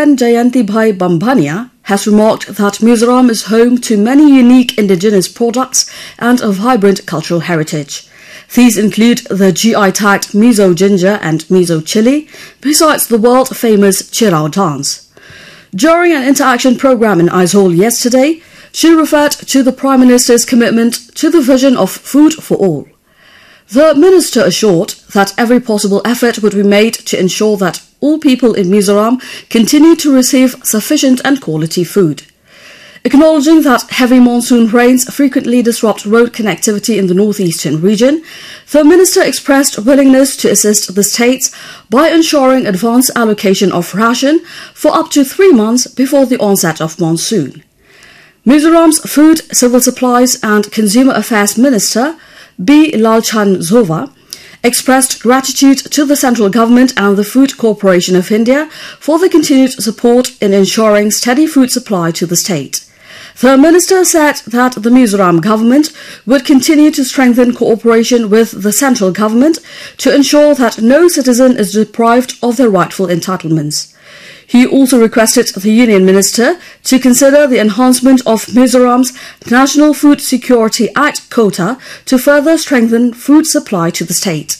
Titipen Jayantibhai Bambania has remarked that Mizoram is home to many unique indigenous products and a vibrant cultural heritage. These include the GI-tagged Mizo ginger and Mizo chili, besides the world-famous Chirao dance. During an interaction program in Aizawl yesterday, she referred to the Prime Minister's commitment to the vision of food for all. The minister assured that every possible effort would be made to ensure that all people in Mizoram continue to receive sufficient and quality food. Acknowledging that heavy monsoon rains frequently disrupt road connectivity in the northeastern region, the minister expressed willingness to assist the states by ensuring advance allocation of ration for up to 3 months before the onset of monsoon. Mizoram's Food, Civil Supplies and Consumer Affairs Minister, B. Lalchan Zova, expressed gratitude to the central government and the Food Corporation of India for the continued support in ensuring steady food supply to the state. The minister said that the Mizoram government would continue to strengthen cooperation with the central government to ensure that no citizen is deprived of their rightful entitlements. He also requested the Union Minister to consider the enhancement of Mizoram's National Food Security Act quota to further strengthen food supply to the state.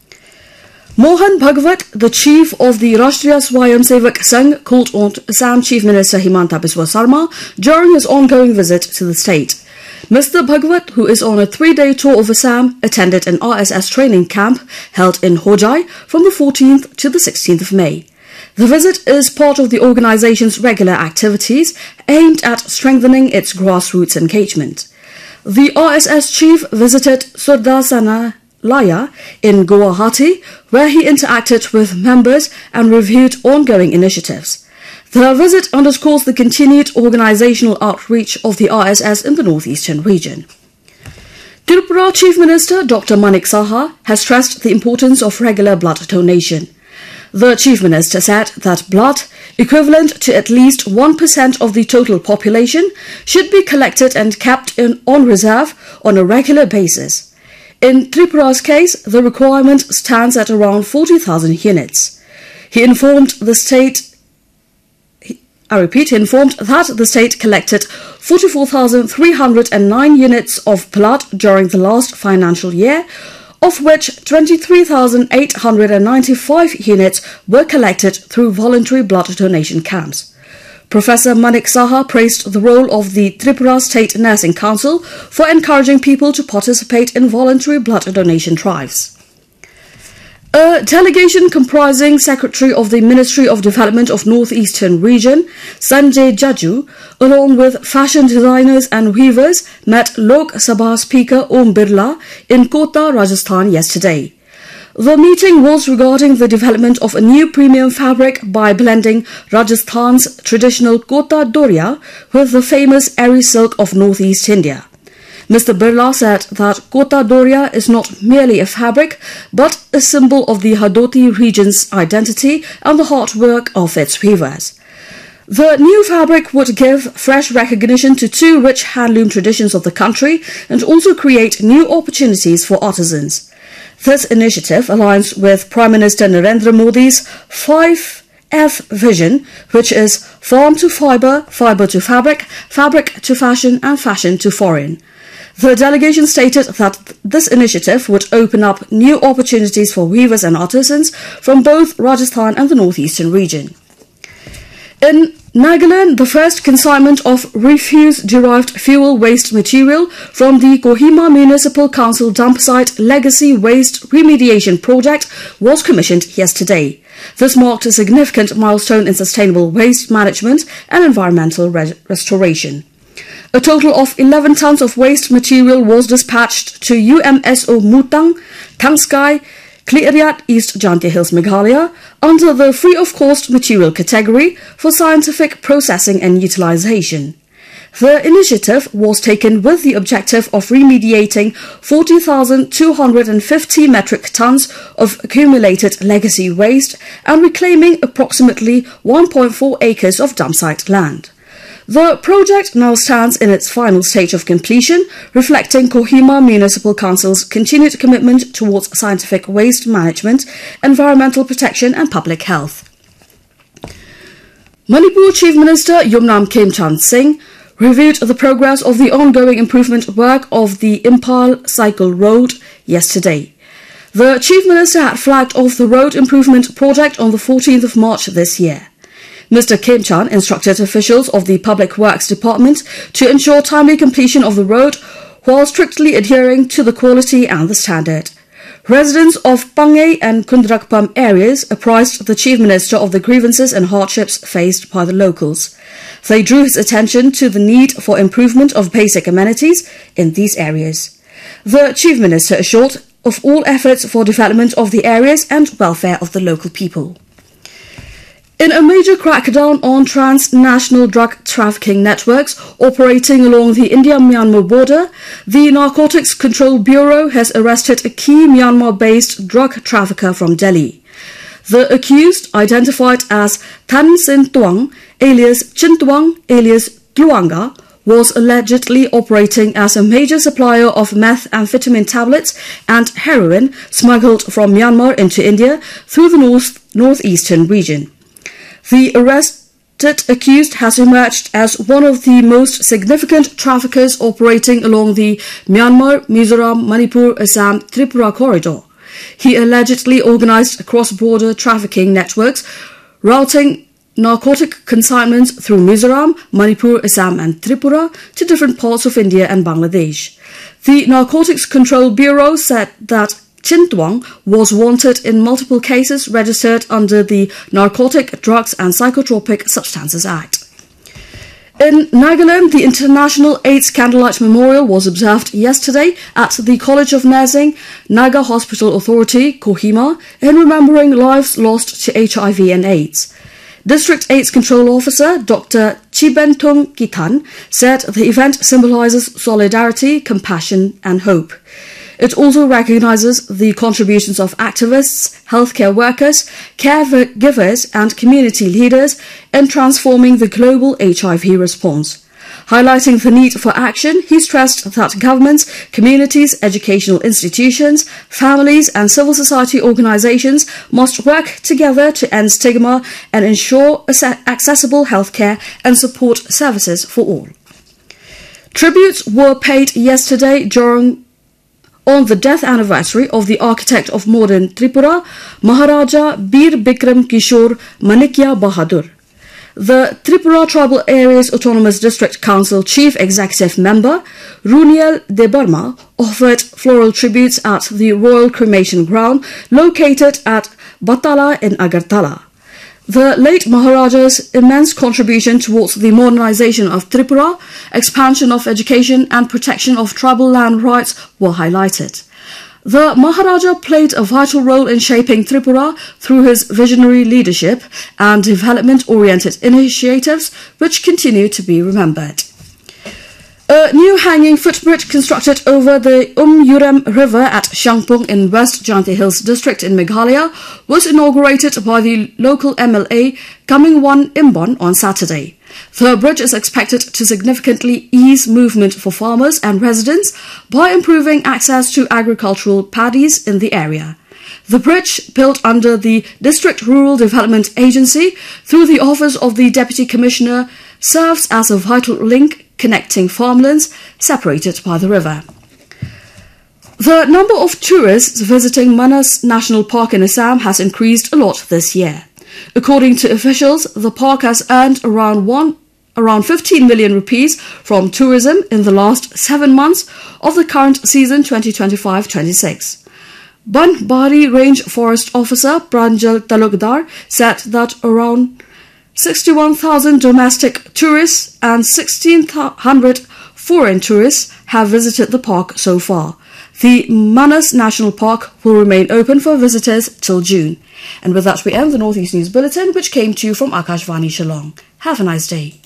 Mohan Bhagwat, the chief of the Rashtriya Swayamsevak Sangh, called on Assam Chief Minister Himanta Biswa Sarma during his ongoing visit to the state. Mr. Bhagwat, who is on a 3-day tour of Assam, attended an RSS training camp held in Hojai from the 14th to the 16th of May. The visit is part of the organization's regular activities aimed at strengthening its grassroots engagement. The RSS chief visited Surdasanalaya in Guwahati, where he interacted with members and reviewed ongoing initiatives. The visit underscores the continued organizational outreach of the RSS in the northeastern region. Tripura Chief Minister Dr. Manik Saha has stressed the importance of regular blood donation. The Chief Minister said that blood, equivalent to at least 1% of the total population, should be collected and kept on reserve on a regular basis. In Tripura's case, the requirement stands at around 40,000 units. He informed that the state collected 44,309 units of blood during the last financial year, of which 23,895 units were collected through voluntary blood donation camps. Professor Manik Saha praised the role of the Tripura State Nursing Council for encouraging people to participate in voluntary blood donation drives. A delegation comprising Secretary of the Ministry of Development of Northeastern Region, Sanjay Jaju, along with fashion designers and weavers, met Lok Sabha Speaker Om Birla in Kota, Rajasthan yesterday. The meeting was regarding the development of a new premium fabric by blending Rajasthan's traditional Kota Doria with the famous Eri silk of northeast India. Mr. Birla said that Kota Doria is not merely a fabric, but a symbol of the Hadoti region's identity and the hard work of its weavers. The new fabric would give fresh recognition to 2 rich handloom traditions of the country and also create new opportunities for artisans. This initiative aligns with Prime Minister Narendra Modi's 5F vision, which is farm to fibre, fibre to fabric, fabric to fashion and fashion to foreign. The delegation stated that this initiative would open up new opportunities for weavers and artisans from both Rajasthan and the northeastern region. In Nagaland, the first consignment of refuse-derived fuel waste material from the Kohima Municipal Council dump site Legacy Waste Remediation Project was commissioned yesterday. This marked a significant milestone in sustainable waste management and environmental restoration. A total of 11 tons of waste material was dispatched to UMSO Mutang, Tangskai, Kliariat, East Janti Hills, Meghalaya, under the free-of-cost material category for scientific processing and utilization. The initiative was taken with the objective of remediating 40,250 metric tons of accumulated legacy waste and reclaiming approximately 1.4 acres of dump site land. The project now stands in its final stage of completion, reflecting Kohima Municipal Council's continued commitment towards scientific waste management, environmental protection and public health. Manipur Chief Minister Yumnam Khemchand Singh reviewed the progress of the ongoing improvement work of the Impal Cycle Road yesterday. The Chief Minister had flagged off the road improvement project on the 14th of March this year. Mr. Khemchand instructed officials of the Public Works Department to ensure timely completion of the road while strictly adhering to the quality and the standard. Residents of Pangay and Kundrakpam areas apprised the Chief Minister of the grievances and hardships faced by the locals. They drew his attention to the need for improvement of basic amenities in these areas. The Chief Minister assured of all efforts for development of the areas and welfare of the local people. In a major crackdown on transnational drug trafficking networks operating along the India-Myanmar border, the Narcotics Control Bureau has arrested a key Myanmar-based drug trafficker from Delhi. The accused, identified as Tan Sin Tuang, alias Chin Tuang, alias Tluanga, was allegedly operating as a major supplier of methamphetamine tablets and heroin smuggled from Myanmar into India through the northeastern region. The arrested accused has emerged as one of the most significant traffickers operating along the Myanmar, Mizoram, Manipur, Assam, Tripura corridor. He allegedly organized cross-border trafficking networks, routing narcotic consignments through Mizoram, Manipur, Assam and Tripura to different parts of India and Bangladesh. The Narcotics Control Bureau said that Chin Tuang was wanted in multiple cases registered under the Narcotic, Drugs and Psychotropic Substances Act. In Nagaland, the International AIDS Candlelight Memorial was observed yesterday at the College of Nursing, Naga Hospital Authority, Kohima, in remembering lives lost to HIV and AIDS. District AIDS Control Officer Dr. Chibentung Kitan said the event symbolizes solidarity, compassion and hope. It also recognizes the contributions of activists, healthcare workers, caregivers and community leaders in transforming the global HIV response. Highlighting the need for action, he stressed that governments, communities, educational institutions, families and civil society organizations must work together to end stigma and ensure accessible healthcare and support services for all. Tributes were paid yesterday on the death anniversary of the architect of modern Tripura, Maharaja Bir Bikram Kishore Manikya Bahadur. The Tripura Tribal Areas Autonomous District Council Chief Executive Member, Runiel De Burma, offered floral tributes at the Royal Cremation Ground located at Batala in Agartala. The late Maharaja's immense contribution towards the modernization of Tripura, expansion of education and protection of tribal land rights were highlighted. The Maharaja played a vital role in shaping Tripura through his visionary leadership and development-oriented initiatives, which continue to be remembered. A new hanging footbridge constructed over the Yurem River at Shangpung in West Jainti Hills district in Meghalaya was inaugurated by the local MLA Kamingwan Imbon on Saturday. The bridge is expected to significantly ease movement for farmers and residents by improving access to agricultural paddies in the area. The bridge, built under the District Rural Development Agency through the office of the Deputy Commissioner, serves as a vital link connecting farmlands separated by the river. The number of tourists visiting Manas National Park in Assam has increased a lot this year. According to officials, the park has earned around 15 million rupees from tourism in the last 7 months of the current season 2025-26. Banbari Range Forest Officer Pranjal Talukdar said that around 61,000 domestic tourists and 1,600 foreign tourists have visited the park so far. The Manas National Park will remain open for visitors till June. And with that we end the Northeast News Bulletin, which came to you from Akashvani Shillong. Have a nice day.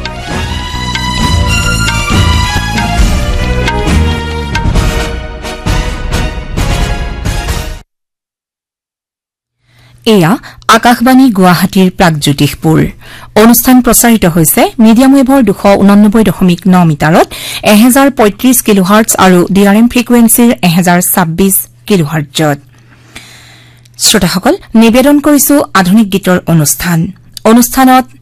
এয়া আকাশবাণী গুৱাহাটীৰ প্ৰাগজ্যোতিষপুৰ অনুষ্ঠান প্ৰচাৰিত হৈছে medium ৱেভৰ 289.9 মিটাৰত 1035 কিলোহাৰ্টজ আৰু DRM ফ্ৰিকুৱেন্সিৰ 1026 কিলোহাৰ্টজত শ্ৰোতাসকল নিবেদন কৰিছো আধুনিক গীতৰ অনুষ্ঠানত